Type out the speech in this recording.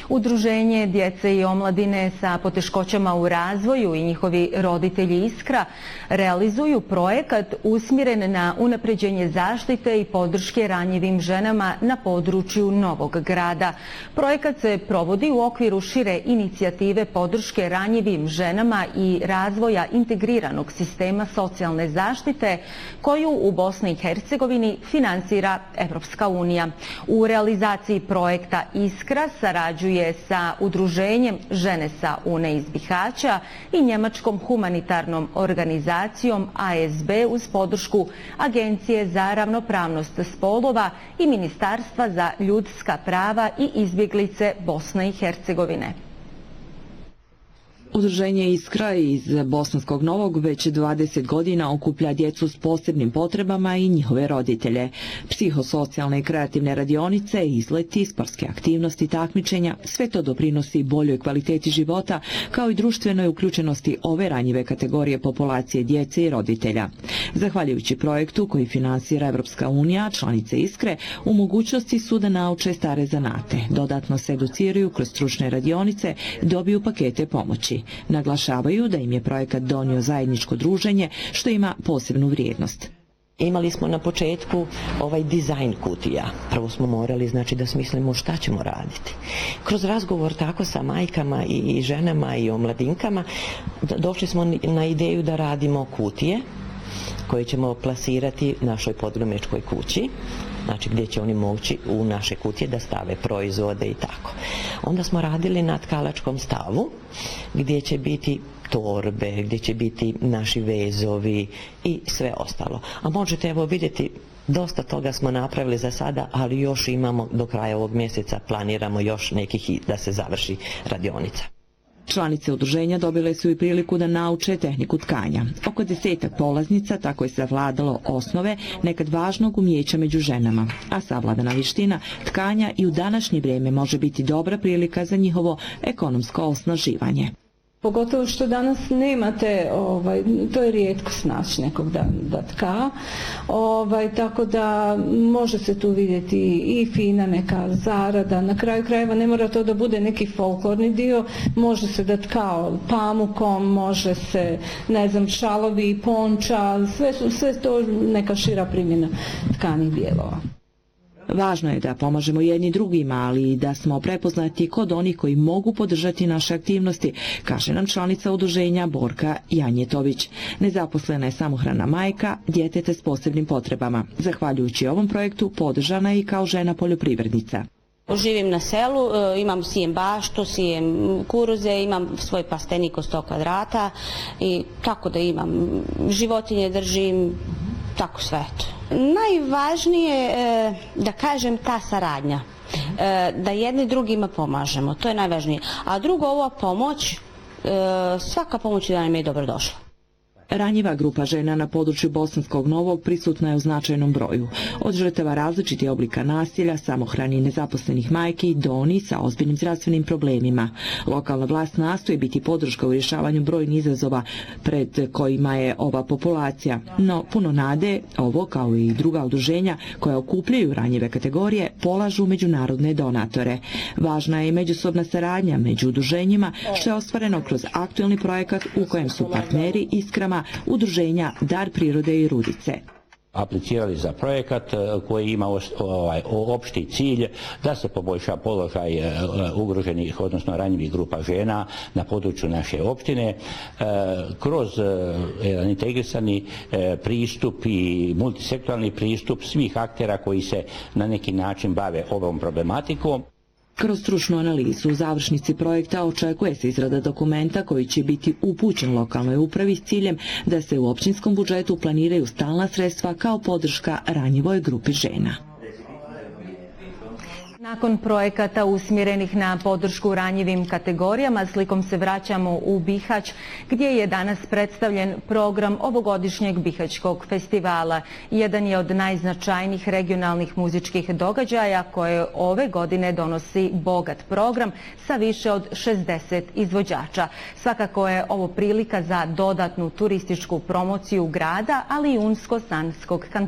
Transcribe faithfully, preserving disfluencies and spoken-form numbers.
Udruženje djece i omladine sa poteškoćama u razvoju i njihovi roditelji Iskra realizuju projekat usmjeren na unapređenje zaštite i podrške ranjivim ženama na području Novog Grada. Projekat se provodi u okviru šire inicijative podrške ranjivim ženama i razvoja integriranog sistema socijalne zaštite koju u Bosni i Hercegovini finansira Evropska unija. U realizaciji projekta Iskra sarađuje sa Udruženjem Žene sa Une iz Bihaća i njemačkom humanitarnom organizacijom A S B uz podršku Agencije za ravnopravnost spolova i Ministarstva za ljudska prava i izbjeglice Bosne i Hercegovine. Udruženje Iskra iz Bosanskog Novog već dvadeset godina okuplja djecu s posebnim potrebama i njihove roditelje. Psihosocijalne i kreativne radionice, izleti, sportske aktivnosti, takmičenja, sve to doprinosi boljoj kvaliteti života kao i društvenoj uključenosti ove ranjive kategorije populacije djece i roditelja. Zahvaljujući projektu koji finansira Evropska unija, članice Iskre u mogućnosti su da nauče stare zanate, dodatno se educiraju kroz stručne radionice i dobiju pakete pomoći. Naglašavaju da im je projekat donio zajedničko druženje što ima posebnu vrijednost. Imali smo na početku ovaj dizajn kutija. Prvo smo morali znači da smislimo šta ćemo raditi. Kroz razgovor tako sa majkama i ženama i omladinkama došli smo na ideju da radimo kutije koje ćemo plasirati našoj podgromečkoj kući, znači gdje će oni moći u naše kutije da stave proizvode i tako. Onda smo radili na tkalačkom stavu gdje će biti torbe, gdje će biti naši vezovi i sve ostalo. A možete evo vidjeti, dosta toga smo napravili za sada, ali još imamo do kraja ovog mjeseca, planiramo još nekih da se završi radionica. Članice udruženja dobile su i priliku da nauče tehniku tkanja. Oko desetak polaznica tako je savladalo osnove nekad važnog umijeća među ženama, a savladana vještina tkanja i u današnje vrijeme može biti dobra prilika za njihovo ekonomsko osnaživanje. Pogotovo što danas nemate, ovaj, to je rijetkost naći nekog da, da tka, ovaj, tako da može se tu vidjeti i fina neka zarada. Na kraju krajeva ne mora to da bude neki folklorni dio, može se da tka pamukom, može se, ne znam, šalovi, ponča, sve, su, sve to neka šira primjena tkanih dijelova. Važno je da pomažemo jedni drugima, ali i da smo prepoznati kod onih koji mogu podržati naše aktivnosti, kaže nam članica udruženja Borka Janjetović. Nezaposlena je samohrana majka, djetete s posebnim potrebama. Zahvaljujući ovom projektu podržana je i kao žena poljoprivrednica. Živim na selu, imam sijem baštu, sijem kuruze, imam svoj pastenik od sto kvadrata i tako da imam životinje, držim, tako sve to. Najvažnije je, da kažem, ta saradnja, da jedni drugima pomažemo, to je najvažnije. A drugo, ova pomoć, svaka pomoć da nam je dobrodošla. Ranjiva grupa žena na području Bosanskog Novog prisutna je u značajnom broju. Od žrtava različitih oblika nasilja, samohrani i nezaposlenih majki do oni sa ozbiljnim zdravstvenim problemima. Lokalna vlast nastoji biti podrška u rješavanju brojnih izazova pred kojima je ova populacija. No, puno nade, ovo kao i druga udruženja koja okupljaju ranjive kategorije, polažu međunarodne donatore. Važna je i međusobna saradnja među udruženjima što je ostvareno kroz aktualni projekat u kojem su partneri Iskrama udruženja Dar prirode i Rudice. Aplicirali za projekat koji ima ovaj, opšti cilj da se poboljša položaj ugroženih, odnosno ranjivih grupa žena na području naše opštine kroz jedan integrisani pristup i multisektoralni pristup svih aktera koji se na neki način bave ovom problematikom. Kroz stručnu analizu u završnici projekta očekuje se izrada dokumenta koji će biti upućen lokalnoj upravi s ciljem da se u općinskom budžetu planiraju stalna sredstva kao podrška ranjivoj grupi žena. Nakon projekata usmjerenih na podršku ranjivim kategorijama, slikom se vraćamo u Bihać, gdje je danas predstavljen program ovogodišnjeg Bihaćkog festivala. Jedan je od najznačajnijih regionalnih muzičkih događaja koje ove godine donosi bogat program sa više od šezdeset izvođača. Svakako je ovo prilika za dodatnu turističku promociju grada, ali i Unsko-Sanskog kantona.